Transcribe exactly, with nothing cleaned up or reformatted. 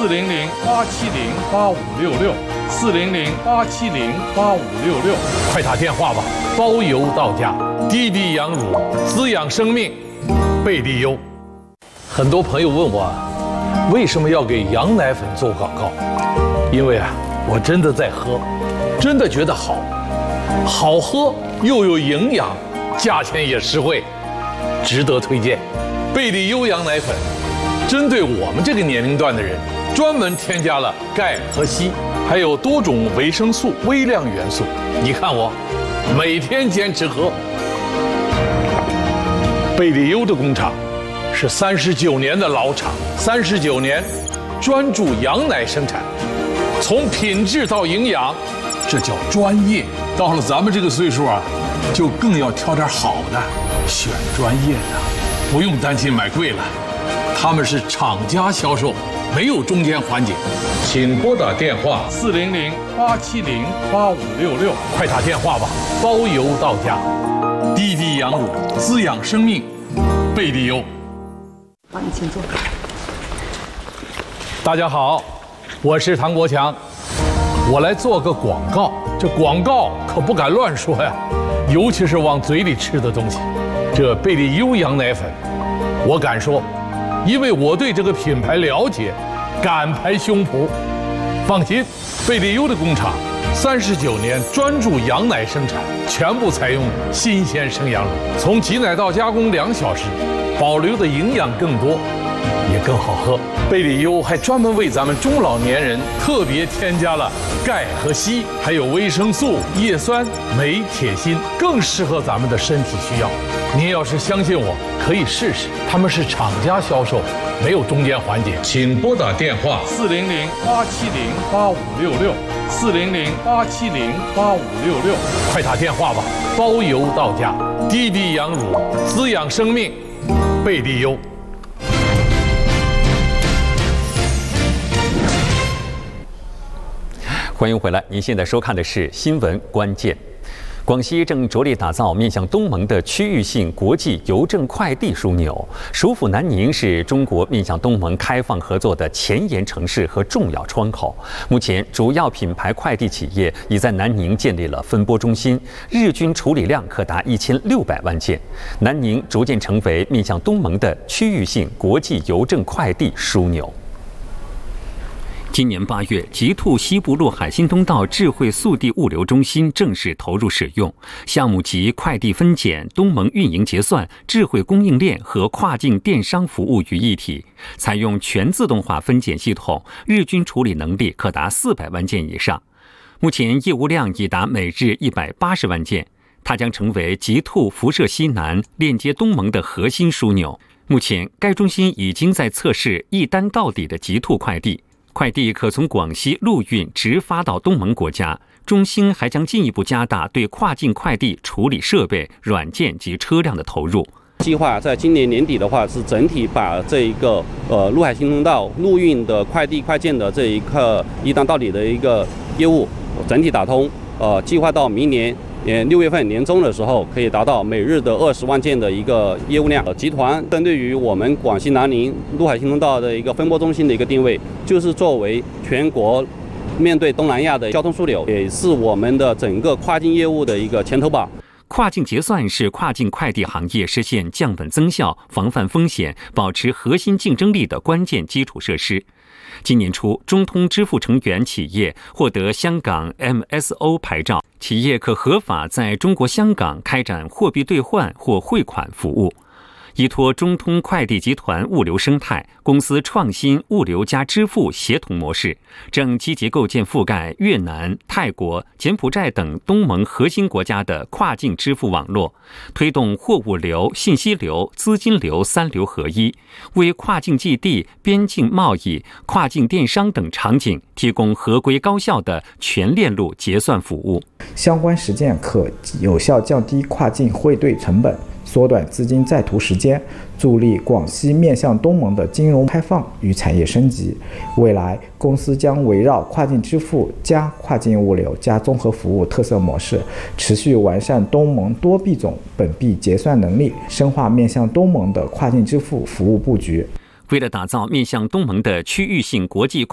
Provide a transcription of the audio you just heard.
四零零八七零八五六六，四零零八七零八五六六，快打电话吧，包邮到家。滴滴羊乳，滋养生命，贝利优。很多朋友问我，为什么要给羊奶粉做广告？因为啊，我真的在喝，真的觉得好，好喝又有营养，价钱也实惠，值得推荐。贝利优羊奶粉，针对我们这个年龄段的人，专门添加了钙和硒，还有多种维生素、微量元素。你看我，每天坚持喝。贝利优的工厂是三十九年的老厂，三十九年专注羊奶生产，从品质到营养，这叫专业。到了咱们这个岁数啊，就更要挑点好的，选专业的，不用担心买贵了。他们是厂家销售，没有中间环节。请拨打电话四零零八七零八五六六，快打电话吧，包邮到家。滴滴羊乳，滋养生命，贝利优。 好，你请坐。 大家好，我是唐国强，我来做个广告。这广告可不敢乱说呀，尤其是往嘴里吃的东西。这贝利优羊奶粉，我敢说，因为我对这个品牌了解，敢拍胸脯。放心，贝利优的工厂三十九年专注羊奶生产，全部采用新鲜生羊乳，从挤奶到加工两小时，保留的营养更多，也更好喝。贝利优还专门为咱们中老年人特别添加了钙和硒，还有维生素、叶酸、镁、铁、锌，更适合咱们的身体需要。您要是相信我，可以试试。他们是厂家销售，没有中间环节。请拨打电话四零零八七零八五六六，四零零八七零八五六六，快打电话吧，包邮到家。滴滴羊乳，滋养生命，贝利优。 欢迎回来，您现在收看的是新闻关键。广西正着力打造面向东盟的区域性国际邮政快递枢纽。首府南宁是中国面向东盟开放合作的前沿城市和重要窗口。目前，主要品牌快递企业已在南宁建立了分拨中心，日均处理量可达一千六百万件。南宁逐渐成为面向东盟的区域性国际邮政快递枢纽。今年八月，极兔西部陆海新通道智慧速递物流中心正式投入使用。项目集快递分拣、东盟运营结算、智慧供应链和跨境电商服务于一体，采用全自动化分拣系统，日均处理能力可达四百万件以上。目前业务量已达每日一百八十万件。它将成为极兔辐射西南链接东盟的核心枢纽。目前，该中心已经在测试一单到底的极兔快递。快递可从广西陆运直发到东盟国家。中心还将进一步加大对跨境快递处理设备、软件及车辆的投入。 计划在今年年底的话，是整体把这一个呃陆海新通道陆运的快递快件的这一个一单到底的一个业务整体打通。呃，计划到明年。呃，六月份年中的时候，可以达到每日的二十万件的一个业务量。呃，集团针对于我们广西南宁陆海新通道的一个分拨中心的一个定位，就是作为全国面对东南亚的交通枢纽，也是我们的整个跨境业务的一个前头把。 跨境结算是跨境快递行业实现降本增效、防范风险、保持核心竞争力的关键基础设施。今年初，中通支付成员企业获得香港 M S O 牌照，企业可合法在中国香港开展货币兑换或汇款服务。依托中通快递集团物流生态，公司创新物流加支付协同模式，正积极构建覆盖越南、泰国、柬埔寨等东盟核心国家的跨境支付网络，推动货物流、信息流、资金流三流合一，为跨境寄递、边境贸易、跨境电商等场景提供合规高效的全链路结算服务。 相关实践可有效降低跨境汇兑成本，缩短资金在途时间，助力广西面向东盟的金融开放与产业升级。未来，公司将围绕跨境支付加跨境物流加综合服务特色模式，持续完善东盟多币种本币结算能力，深化面向东盟的跨境支付服务布局。 为了打造面向东盟的区域性国际